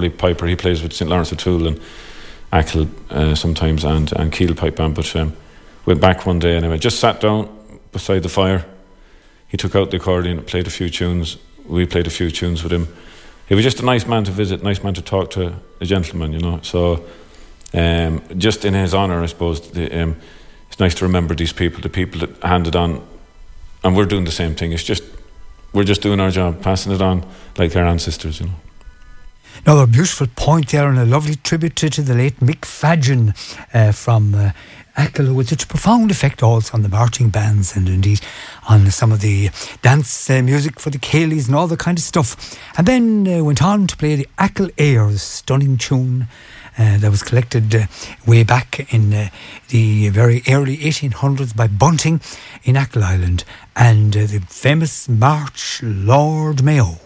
lovely piper. He plays with St. Lawrence O'Toole and Achill sometimes, and Keel pipe band. But went back one day and I just sat down beside the fire. He took out the accordion, played a few tunes. We played a few tunes with him. He was just a nice man to visit, nice man to talk to, a gentleman, you know. So just in his honour, I suppose, it's nice to remember these people, the people that handed on, and we're doing the same thing. We're just doing our job, passing it on like our ancestors, you know. Another beautiful point there, and a lovely tribute to the late Mick Fadgen from Achill, with such a profound effect also on the marching bands and indeed on some of the dance music for the Céilís and all that kind of stuff. And then went on to play the Achill Airs, stunning tune that was collected way back in the very early 1800s by Bunting in Achill Island, and the famous March Lord Mayo.